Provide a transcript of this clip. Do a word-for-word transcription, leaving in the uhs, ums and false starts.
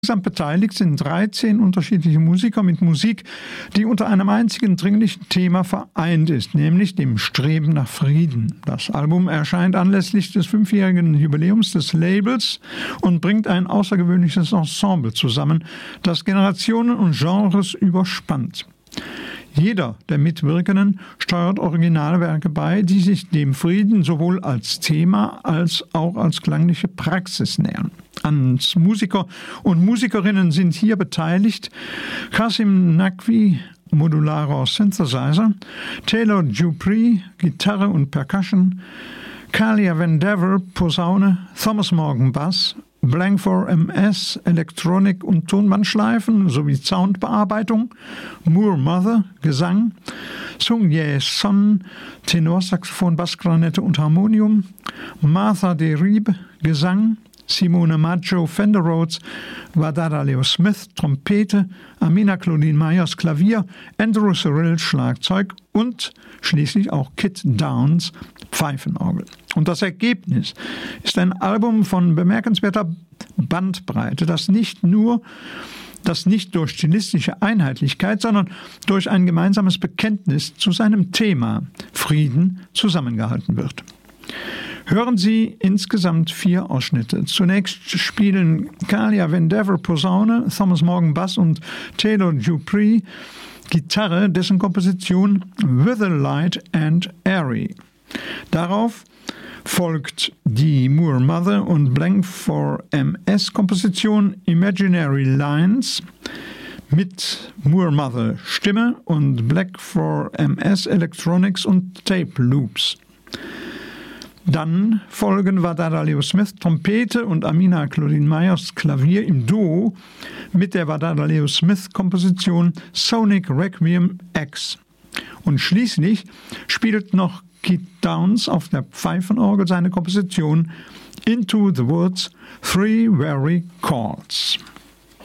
Insgesamt beteiligt sind dreizehn unterschiedliche Musiker mit Musik, die unter einem einzigen dringlichen Thema vereint ist, nämlich dem Streben nach Frieden. Das Album erscheint anlässlich des fünfjährigen Jubiläums des Labels und bringt ein außergewöhnliches Ensemble zusammen, das Generationen und Genres überspannt. Jeder der Mitwirkenden steuert Originalwerke bei, die sich dem Frieden sowohl als Thema als auch als klangliche Praxis nähern. Als Musiker und Musikerinnen sind hier beteiligt Qasim Naqvi, modularer Synthesizer, Taylor Dupree, Gitarre und Percussion, Kalia Vandever, Posaune, Thomas Morgan, Bass, Blank four M S, Elektronik und Tonbandschleifen sowie Soundbearbeitung, Moore Mother, Gesang, Sung Ye Son, Tenorsaxophon, Bassklarinette und Harmonium, Martha Derib, Gesang, Simone Maggio, Fender Rhodes, Wadada Leo Smith, Trompete, Amina Claudine Myers, Klavier, Andrew Cyril, Schlagzeug und schließlich auch Kit Downs, Pfeifenorgel. Und das Ergebnis ist ein Album von bemerkenswerter Bandbreite, das nicht nur, das nicht durch stilistische Einheitlichkeit, sondern durch ein gemeinsames Bekenntnis zu seinem Thema Frieden zusammengehalten wird. Hören Sie insgesamt vier Ausschnitte. Zunächst spielen Kalia Vandever Posaune, Thomas Morgan Bass und Taylor Dupree Gitarre, dessen Komposition With a Light and Airy. Darauf folgt die Moore Mother und Blank four M S Komposition Imaginary Lines mit Moore Mother Stimme und Blank four M S Electronics und Tape Loops. Dann folgen Wadada Leo Smith Trompete und Amina Claudine Myers Klavier im Duo mit der Wadada Leo Smith Komposition Sonic Requiem X. Und schließlich spielt noch Kit Downs auf der Pfeifenorgel seine Komposition Into the Woods, Three Very Chords.